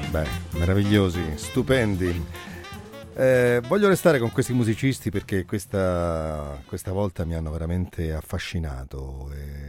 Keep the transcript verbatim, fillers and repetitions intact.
Beh, meravigliosi, stupendi. Eh, voglio restare con questi musicisti perché questa, questa volta mi hanno veramente affascinato. E